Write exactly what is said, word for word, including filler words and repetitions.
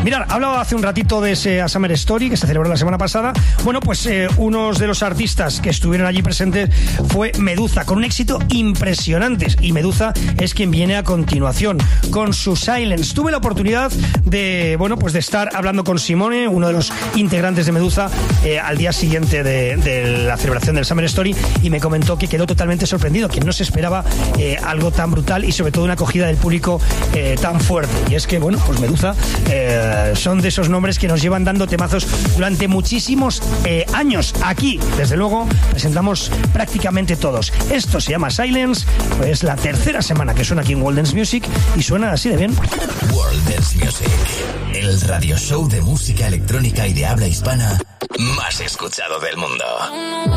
Mirad, hablaba hace un ratito de ese A Summer Story que se celebró la semana pasada. Bueno, pues eh, unos de los artistas que estuvieron allí presentes fue Meduza, con un éxito impresionante. Y Meduza es quien viene a continuación con su Silence. Tuve la oportunidad de, bueno, pues de estar hablando con Simone, uno de los integrantes de Meduza, eh, al día siguiente de, de la celebración del Summer Story, y me comentó que quedó totalmente sorprendido, que no se esperaba eh, algo tan brutal y sobre todo una acogida del público eh, tan fuerte. Y es que, bueno, pues Meduza eh, son de esos nombres que nos llevan dando temazos durante muchísimos eh, años. Aquí, desde luego, presentamos prácticamente todos. Esto se llama Silence, es la tercera semana que suena aquí en World Dance Music y suena así de bien. World Dance Music, el radio show de música electrónica y de habla hispana más escuchado del mundo.